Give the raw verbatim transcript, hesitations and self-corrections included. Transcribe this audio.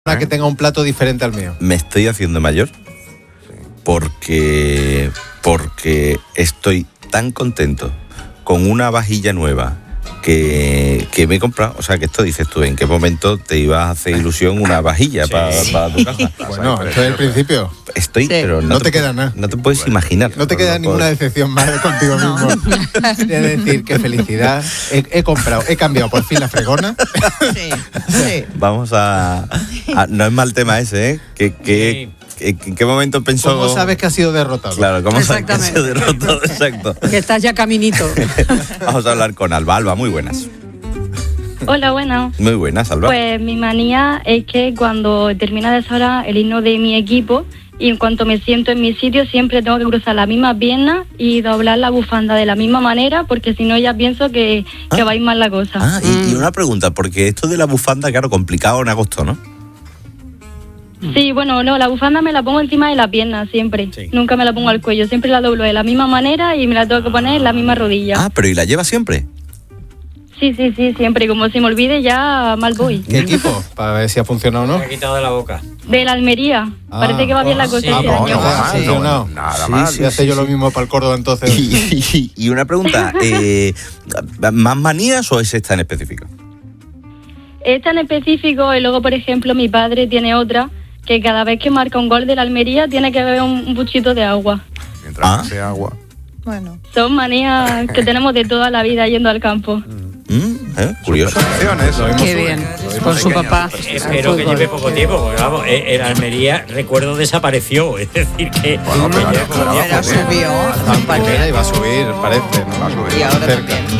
Una que tenga un plato diferente al mío. Me estoy haciendo mayor porque, porque estoy tan contento con una vajilla nueva que, que me he comprado. O sea, que esto dices tú, ¿en qué momento te ibas a hacer ilusión una vajilla sí. para pa tu casa? Bueno, esto es el principio. Estoy, sí. pero no, no te, te queda nada. No te puedes bueno, imaginar. No te queda no ninguna puedo... decepción más contigo no. mismo. Es decir, qué felicidad. He, he comprado, he cambiado por fin la fregona. Sí, sí. Vamos a, a... No es mal tema ese, ¿eh? Que... que sí. ¿En qué momento pensó? ¿Cómo sabes que ha sido derrotado? Claro, ¿cómo sabes que ha sido derrotado? Exacto. Que estás ya caminito. Vamos a hablar con Alba. Alba, muy buenas. Hola, buenas. Muy buenas, Alba. Pues mi manía es que cuando termina de sonar el himno de mi equipo y en cuanto me siento en mi sitio siempre tengo que cruzar la misma pierna y doblar la bufanda de la misma manera porque si no ya pienso que, ah. que va a ir mal la cosa. Ah, y, mm. y una pregunta, porque esto de la bufanda, claro, complicado en agosto, ¿no? Sí, bueno, no, la bufanda me la pongo encima de la pierna siempre, sí. Nunca me la pongo al cuello, siempre la doblo de la misma manera y me la tengo que poner en la misma rodilla. Ah, pero ¿y la llevas siempre? Sí, sí, sí, siempre, como se me olvide ya mal voy. ¿Qué equipo? Para ver si ha funcionado o no. Me ha quitado de la boca. De la Almería, ah, parece que va bien la cosa sí. este ah, año. No, ha funcionado. No, nada sí, más. Sí, sí, hace sí, yo sí. lo mismo para el Córdoba entonces. Y, y, y una pregunta, eh, ¿más manías o es esta en específico? Esta en específico y luego, por ejemplo, mi padre tiene otra, que cada vez que marca un gol de la Almería tiene que beber un, un buchito de agua. Mientras ¿Ah? sea agua. Bueno. Son manías que tenemos de toda la vida yendo al campo. Mm, ¿eh? Curioso. Qué bien. Con su papá. Espero que lleve poco tiempo, porque vamos, en Almería recuerdo desapareció. Es decir, que. Bueno, pero, pero subió. La primera iba a subir, parece, ¿no? Va a subir. Y ahora cerca. también.